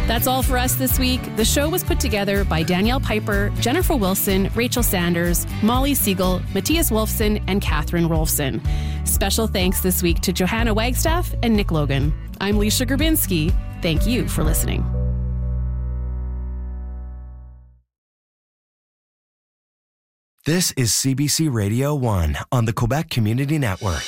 That's all for us this week. The show was put together by Danielle Piper, Jennifer Wilson, Rachel Sanders, Molly Siegel, Matthias Wolfson, and Catherine Rolfson. Special thanks this week to Johanna Wagstaff and Nick Logan. I'm Leisha Grabinski. Thank you for listening. This is CBC Radio 1 on the Quebec Community Network.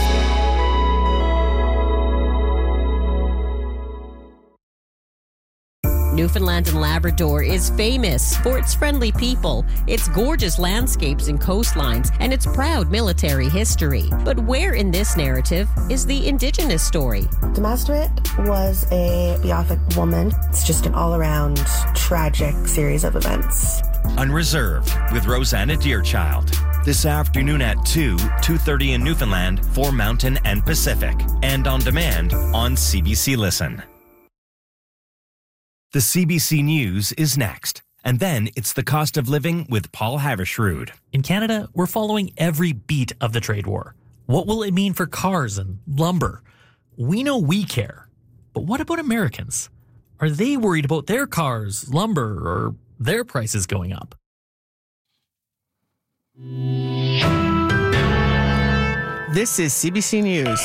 Newfoundland and Labrador is famous for its friendly people, its gorgeous landscapes and coastlines, and its proud military history. But where in this narrative is the Indigenous story? Demasterit was a Beothuk woman. It's just an all-around tragic series of events. Unreserved with Rosanna Deerchild. This afternoon at 2:30 in Newfoundland for Mountain and Pacific. And on demand on CBC Listen. The CBC News is next. And then it's the cost of living with Paul Havershrud. In Canada, we're following every beat of the trade war. What will it mean for cars and lumber? We know we care. But what about Americans? Are they worried about their cars, lumber, or their prices going up? This is CBC News.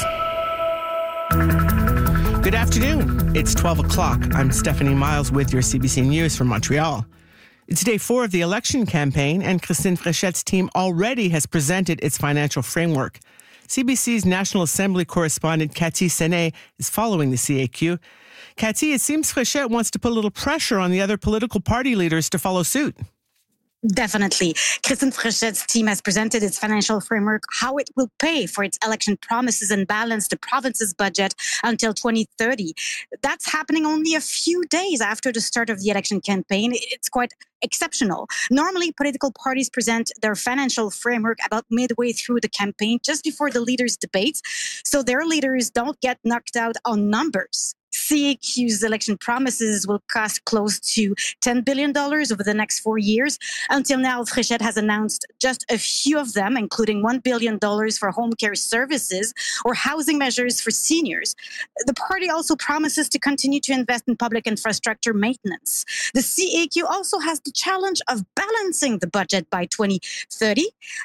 Good afternoon. It's 12 o'clock. I'm Stephanie Miles with your CBC News from Montreal. It's day 4 of the election campaign, and Christine Fréchette's team already has presented its financial framework. CBC's National Assembly correspondent Cathy Senet is following the CAQ. Cathy, it seems Fréchette wants to put a little pressure on the other political party leaders to follow suit. Definitely. Christine Fréchette's team has presented its financial framework, how it will pay for its election promises and balance the province's budget until 2030. That's happening only a few days after the start of the election campaign. It's quite exceptional. Normally, political parties present their financial framework about midway through the campaign, just before the leaders' debates, so their leaders don't get knocked out on numbers. CAQ's election promises will cost close to $10 billion over the next 4 years. Until now, Fréchette has announced just a few of them, including $1 billion for home care services or housing measures for seniors. The party also promises to continue to invest in public infrastructure maintenance. The CAQ also has the challenge of balancing the budget by 2030.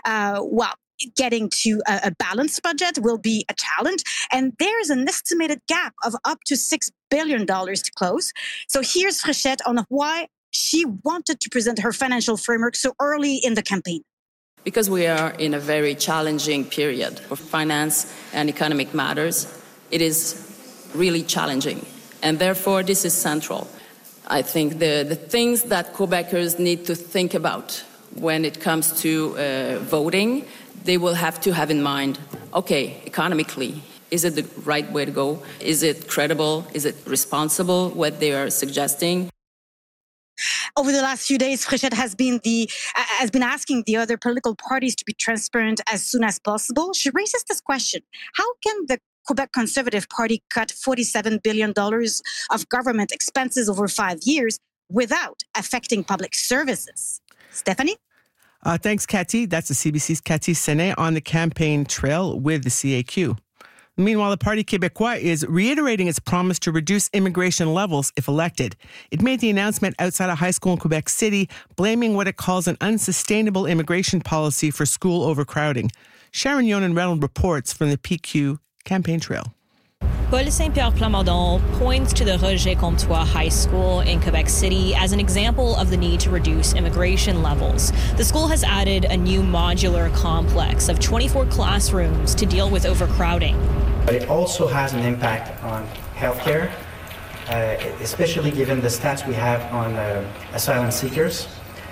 Getting to a balanced budget will be a challenge, and there's an estimated gap of up to $6 billion to close. So here's Fréchette on why she wanted to present her financial framework so early in the campaign. Because we are in a very challenging period for finance and economic matters, it is really challenging, and therefore this is central. I think the things that Quebecers need to think about when it comes to voting, they will have to have in mind, okay, economically, is it the right way to go? Is it credible? Is it responsible, what they are suggesting? Over the last few days, Fréchette has been asking the other political parties to be transparent as soon as possible. She raises this question: how can the Quebec Conservative Party cut $47 billion of government expenses over 5 years without affecting public services? Stephanie? Thanks, Cathy. That's the CBC's Cathy Senet on the campaign trail with the CAQ. Meanwhile, the Parti Québécois is reiterating its promise to reduce immigration levels if elected. It made the announcement outside a high school in Quebec City, blaming what it calls an unsustainable immigration policy for school overcrowding. Sharon Yonan-Reynolds reports from the PQ campaign trail. Paul Saint-Pierre Plamondon points to the Roger Comtois High School in Quebec City as an example of the need to reduce immigration levels. The school has added a new modular complex of 24 classrooms to deal with overcrowding. But it also has an impact on healthcare, especially given the stats we have on asylum seekers.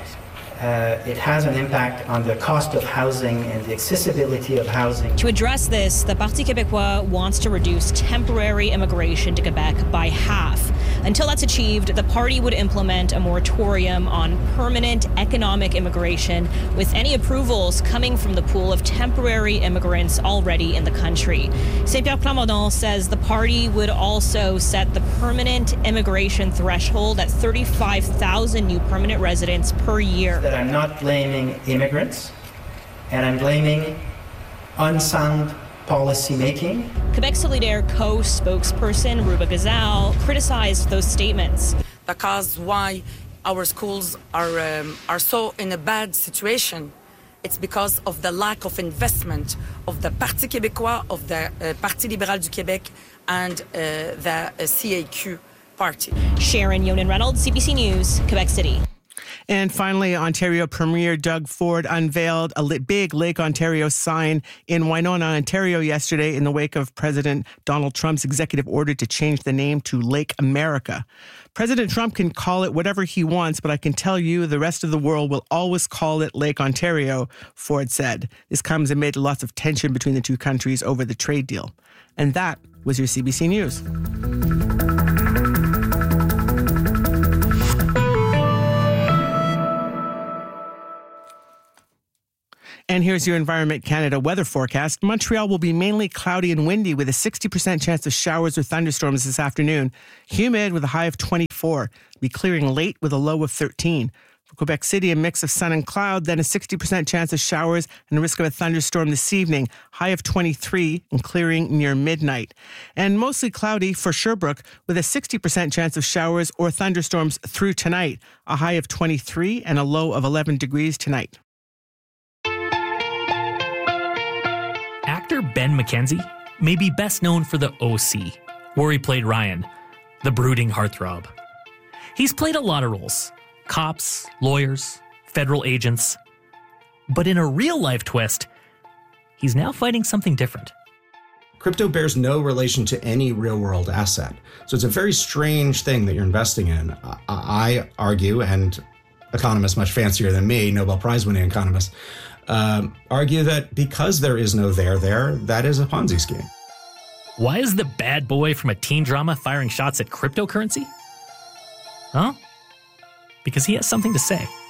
It has an impact on the cost of housing and the accessibility of housing. To address this, the Parti Québécois wants to reduce temporary immigration to Quebec by half. Until that's achieved, the party would implement a moratorium on permanent economic immigration, with any approvals coming from the pool of temporary immigrants already in the country. Saint-Pierre Plamondon says the party would also set the permanent immigration threshold at 35,000 new permanent residents per year. That I'm not blaming immigrants, and I'm blaming unsound policy making. Quebec Solidaire co-spokesperson Ruba Gazal criticized those statements. the cause why our schools are so in a bad situation. It's because of the lack of investment of the Parti québécois, of the Parti libéral du Québec, and the CAQ party. Sharon Yonan-Reynolds, CBC News, Quebec City. And finally, Ontario Premier Doug Ford unveiled a big Lake Ontario sign in Winona, Ontario yesterday in the wake of President Donald Trump's executive order to change the name to Lake America. President Trump can call it whatever he wants, but I can tell you the rest of the world will always call it Lake Ontario, Ford said. This comes amid lots of tension between the two countries over the trade deal. And that was your CBC News. And here's your Environment Canada weather forecast. Montreal will be mainly cloudy and windy with a 60% chance of showers or thunderstorms this afternoon. Humid with a high of 24. Be clearing late with a low of 13. For Quebec City, a mix of sun and cloud, then a 60% chance of showers and a risk of a thunderstorm this evening. High of 23 and clearing near midnight. And mostly cloudy for Sherbrooke with a 60% chance of showers or thunderstorms through tonight. A high of 23 and a low of 11 degrees tonight. Actor Ben McKenzie may be best known for The O.C., where he played Ryan, the brooding heartthrob. He's played a lot of roles: cops, lawyers, federal agents. But in a real-life twist, he's now fighting something different. Crypto bears no relation to any real-world asset. So it's a very strange thing that you're investing in. I argue, and economists much fancier than me, Nobel Prize-winning economists, argue that because there is no there, that is a Ponzi scheme. Why is the bad boy from a teen drama firing shots at cryptocurrency? Huh? Because he has something to say.